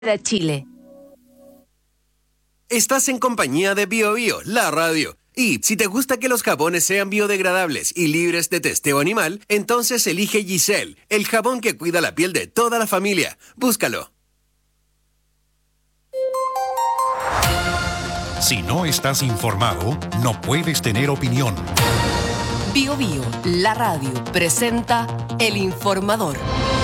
de Chile. Estás en compañía de BioBio, la radio. Y si te gusta que los jabones sean biodegradables y libres de testeo animal, entonces elige Giselle, el jabón que cuida la piel de toda la familia. Búscalo. Si no estás informado, no puedes tener opinión. BioBio, la radio, presenta El Informador.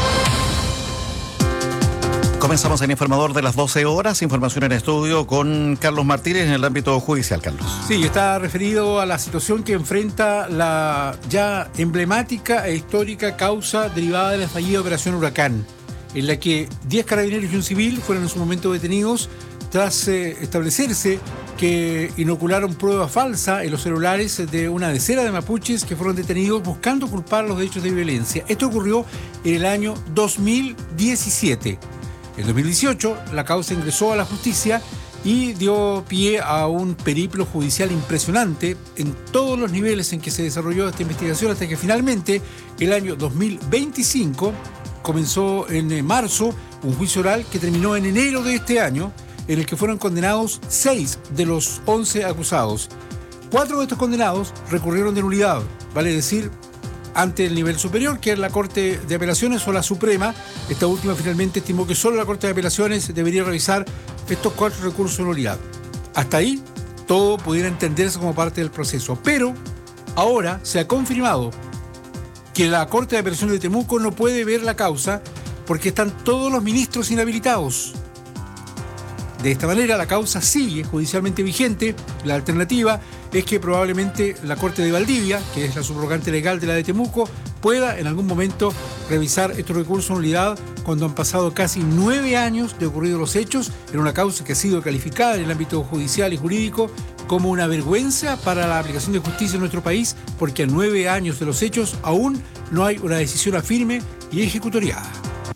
Comenzamos el Informador de las 12 horas, información en estudio con Carlos Martínez en el ámbito judicial, Carlos. Sí, está referido a la situación que enfrenta la ya emblemática e histórica causa derivada de la fallida Operación Huracán, en la que 10 carabineros y un civil fueron en su momento detenidos tras establecerse que inocularon prueba falsa en los celulares de una decena de mapuches que fueron detenidos buscando culparlos de hechos de violencia. Esto ocurrió en el año 2017. En 2018, la causa ingresó a la justicia y dio pie a un periplo judicial impresionante en todos los niveles en que se desarrolló esta investigación, hasta que finalmente, el año 2025, comenzó en marzo un juicio oral que terminó en enero de este año, en el que fueron condenados 6 de los 11 acusados. 4 de estos condenados recurrieron de nulidad, vale decir, ante el nivel superior, que es la Corte de Apelaciones o la Suprema. Esta última finalmente estimó que solo la Corte de Apelaciones debería revisar estos 4 recursos de nulidad. Hasta ahí, todo pudiera entenderse como parte del proceso. Pero ahora se ha confirmado que la Corte de Apelaciones de Temuco no puede ver la causa porque están todos los ministros inhabilitados. De esta manera, la causa sigue judicialmente vigente. La alternativa es que probablemente la Corte de Valdivia, que es la subrogante legal de la de Temuco, pueda en algún momento revisar estos recursos de nulidad cuando han pasado casi 9 años de ocurridos los hechos, en una causa que ha sido calificada en el ámbito judicial y jurídico como una vergüenza para la aplicación de justicia en nuestro país, porque a 9 años de los hechos aún no hay una decisión firme y ejecutoriada.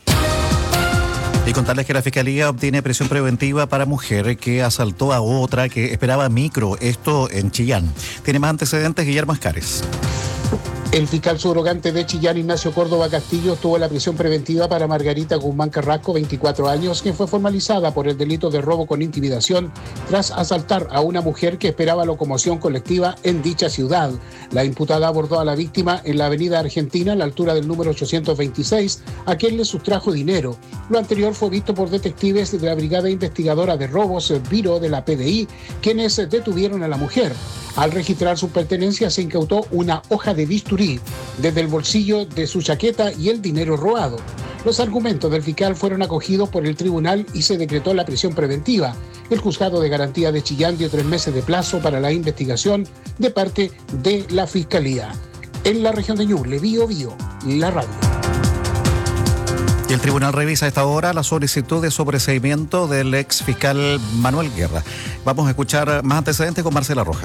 Y contarles que la Fiscalía obtiene prisión preventiva para mujer que asaltó a otra que esperaba micro, esto en Chillán. Tiene más antecedentes Guillermo Escares. El fiscal subrogante de Chillán, Ignacio Córdoba Castillo, tuvo la prisión preventiva para Margarita Guzmán Carrasco, 24 años, quien fue formalizada por el delito de robo con intimidación tras asaltar a una mujer que esperaba locomoción colectiva en dicha ciudad. La imputada abordó a la víctima en la avenida Argentina, a la altura del número 826, a quien le sustrajo dinero. Lo anterior fue visto por detectives de la Brigada Investigadora de Robos, Biro de la PDI, quienes detuvieron a la mujer. Al registrar sus pertenencias se incautó una hoja de bisturí desde el bolsillo de su chaqueta y el dinero robado. Los argumentos del fiscal fueron acogidos por el tribunal y se decretó la prisión preventiva. El juzgado de garantía de Chillán dio 3 meses de plazo para la investigación de parte de la Fiscalía. En la región de Ñuble, BioBio, la radio. Y el tribunal revisa a esta hora la solicitud de sobreseimiento del ex fiscal Manuel Guerra. Vamos a escuchar más antecedentes con Marcela Rojas.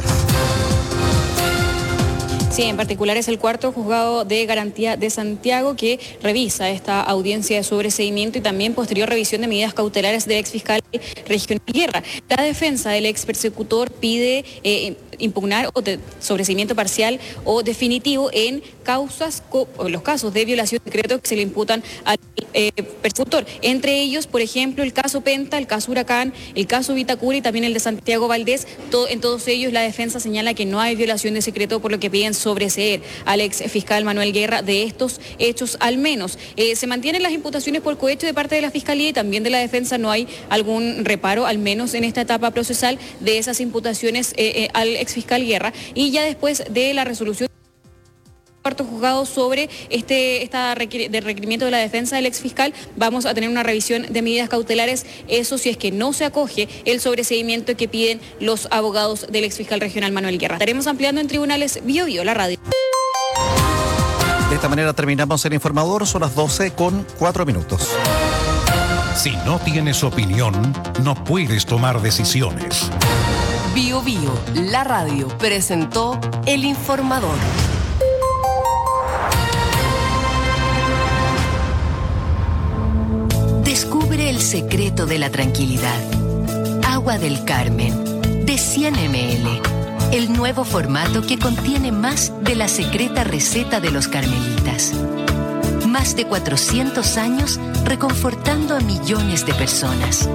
Sí, en particular es el cuarto juzgado de garantía de Santiago que revisa esta audiencia de sobreseimiento y también posterior revisión de medidas cautelares del ex fiscal regional Guerra. La defensa del ex persecutor pide impugnar sobreseimiento parcial o definitivo en los casos de violación de decreto que se le imputan al persecutor. Entre ellos, por ejemplo, el caso Penta, el caso Huracán, el caso Vitacura y también el de Santiago Valdés. En todos ellos la defensa señala que no hay violación de secreto, por lo que piden sobreseer al ex fiscal Manuel Guerra de estos hechos al menos. Se mantienen las imputaciones por cohecho de parte de la Fiscalía y también de la defensa. No hay algún reparo, al menos en esta etapa procesal, de esas imputaciones al ex fiscal Guerra. Y ya después de la resolución cuarto juzgado sobre de requerimiento de la defensa del exfiscal, vamos a tener una revisión de medidas cautelares, eso si es que no se acoge el sobreseimiento que piden los abogados del exfiscal regional Manuel Guerra. Estaremos ampliando en tribunales BioBio, la radio. De esta manera terminamos el informador, son las 12:04. Si no tienes opinión, no puedes tomar decisiones. BioBio, la radio, presentó El Informador. Descubre el secreto de la tranquilidad. Agua del Carmen, de 100 ml. El nuevo formato que contiene más de la secreta receta de los carmelitas. Más de 400 años reconfortando a millones de personas.